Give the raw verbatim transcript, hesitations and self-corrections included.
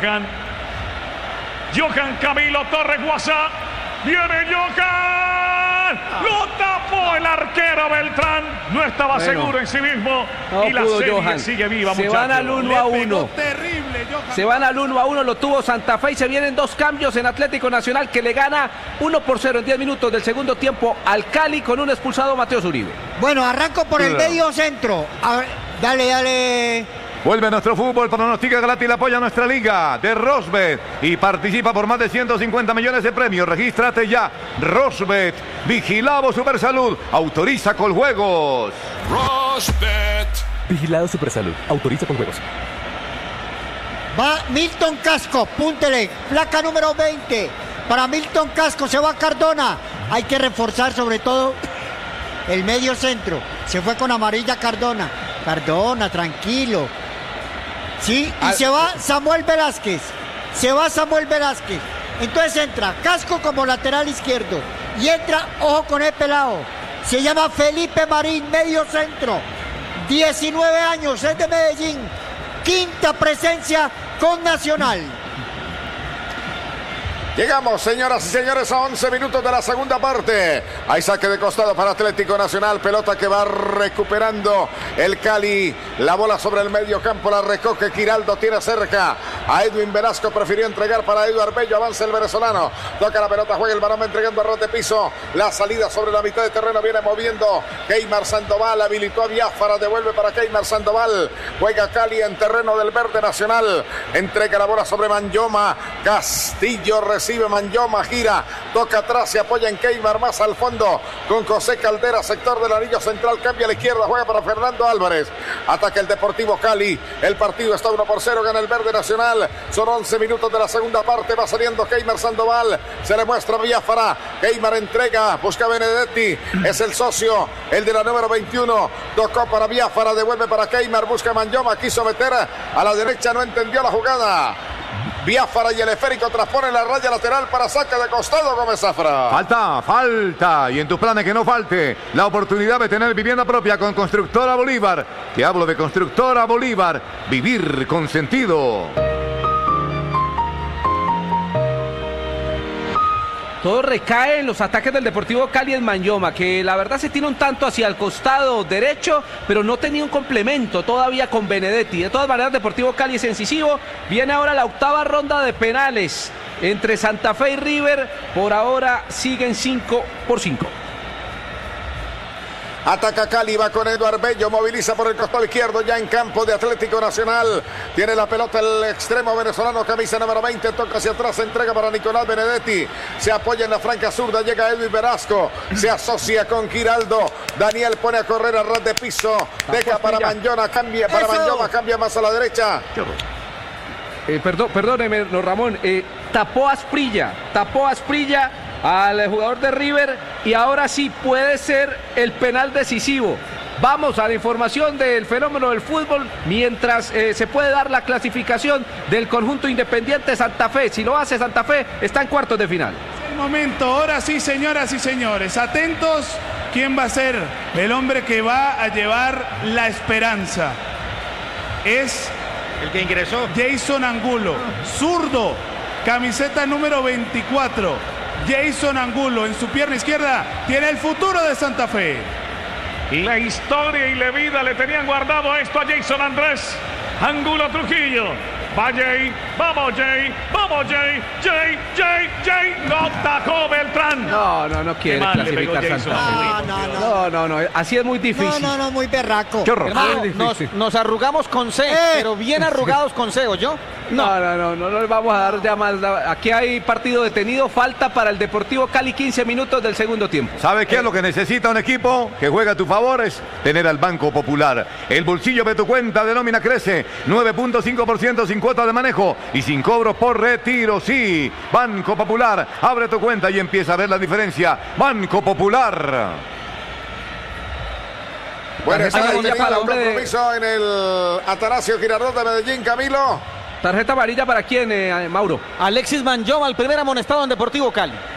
Johan. Johan Camilo Torres Guasá. Viene Johan. Lo tapó el arquero Beltrán. No estaba bueno, seguro en sí mismo. No y la pudo serie Johan. sigue viva, Se muchachos. van al uno a uno. Terrible, Johan. Se van al uno a uno. Lo tuvo Santa Fe y se vienen dos cambios en Atlético Nacional, que le gana uno por cero en diez minutos del segundo tiempo al Cali con un expulsado Mateo Zuribe. Bueno, arranco por el medio centro. A ver, dale, dale. Vuelve nuestro fútbol, pronostica gratis, la apoya nuestra liga de Rosbet y participa por más de ciento cincuenta millones de premios. Regístrate ya. Rosbet, Vigilado Supersalud, autoriza con juegos. Rosbet. Vigilado Supersalud, autoriza con juegos. Va Milton Casco, púntele, placa número veinte. Para Milton Casco se va Cardona. Hay que reforzar sobre todo el medio centro. Se fue con amarilla Cardona. Cardona, tranquilo. Sí, y Al... se va Samuel Velázquez. Se va Samuel Velázquez. Entonces entra Casco como lateral izquierdo. Y entra, ojo con el pelado. Se llama Felipe Marín, medio centro. diecinueve años, es de Medellín. Quinta presencia con Nacional. Llegamos, señoras y señores, a once minutos de la segunda parte. Hay saque de costado para Atlético Nacional. Pelota que va recuperando el Cali. La bola sobre el medio campo la recoge Giraldo. Tiene cerca a Edwin Velasco. Prefirió entregar para Eduardo Bello. Avanza el venezolano. Toca la pelota, juega el balón, va entregando a ras de piso. La salida sobre la mitad de terreno viene moviendo Keimar Sandoval. Habilitó a Biafara. Devuelve para Keimar Sandoval. Juega Cali en terreno del Verde Nacional. Entrega la bola sobre Manyoma. Castillo recibe. Recibe Manyoma, gira, toca atrás, se apoya en Keimar, más al fondo con José Caldera, sector del anillo central, cambia a la izquierda, juega para Fernando Álvarez, ataca el Deportivo Cali, el partido está uno por cero, gana el Verde Nacional, son once minutos de la segunda parte, va saliendo Keimar Sandoval, se le muestra Biafara, Keimar entrega, busca Benedetti, es el socio, el de la número veintiuno, tocó para Biafara, devuelve para Keimar, busca Manyoma, quiso meter a la derecha, no entendió la jugada. Biafara y el esférico transpone la raya lateral para saque de costado Gómez Zafra. Falta, falta. Y en tus planes que no falte la oportunidad de tener vivienda propia con Constructora Bolívar. Te hablo de Constructora Bolívar. Vivir con sentido. Todo recae en los ataques del Deportivo Cali en Manyoma, que la verdad se tira un tanto hacia el costado derecho, pero no tenía un complemento todavía con Benedetti. De todas maneras, Deportivo Cali es incisivo. Viene ahora la octava ronda de penales entre Santa Fe y River. Por ahora siguen cinco por cinco. Ataca Cali, va con Eduardo Bello, moviliza por el costado izquierdo ya en campo de Atlético Nacional. Tiene la pelota el extremo venezolano, camisa número veinte, toca hacia atrás, entrega para Nicolás Benedetti. Se apoya en la franca zurda, llega Edwin Velasco, se asocia con Giraldo. Daniel pone a correr a ras de piso, deja para Manyoma, cambia para Manyoma, cambia más a la derecha. Eh, perdón, perdóneme, no, Ramón, eh, tapó a Asprilla, tapó a Asprilla al jugador de River y ahora sí puede ser el penal decisivo. Vamos a la información del fenómeno del fútbol mientras eh, se puede dar la clasificación del conjunto Independiente Santa Fe. Si lo hace Santa Fe, está en cuartos de final. Es el momento, ahora sí, señoras y señores, atentos, ¿quién va a ser el hombre que va a llevar la esperanza? Es el que ingresó, Jason Angulo, zurdo, camiseta número veinticuatro. Jason Angulo en su pierna izquierda tiene el futuro de Santa Fe. La historia y la vida le tenían guardado esto a Jason Andrés Angulo Trujillo. Va Jay, vamos Jay, vamos Jay, Jay, Jay, Jay, lo atacó Beltrán. No, no, no quiere clasificar Santa Fe. No, no, no. No, no, no, así es muy difícil. No, no, no, muy berraco. Qué horror. Hermano, nos, nos arrugamos con C, eh. pero bien arrugados con C, ¿o yo? No, no, no, no, no le vamos a dar ya más. Aquí hay partido detenido, falta para el Deportivo Cali quince minutos del segundo tiempo. ¿Sabe qué es lo que necesita un equipo que juega a tu favor? Es tener al Banco Popular. El bolsillo de tu cuenta de nómina crece, nueve punto cinco por ciento sin cuota de manejo y sin cobros por retiro. Sí, Banco Popular, abre tu cuenta y empieza a ver la diferencia. Banco Popular. Bueno, está amarilla detenido para el hombre de- compromiso en el Atanasio Girardot de Medellín, Camilo. Tarjeta amarilla para quién, eh, Mauro. Alexis Manyoma, el primer amonestado en Deportivo Cali.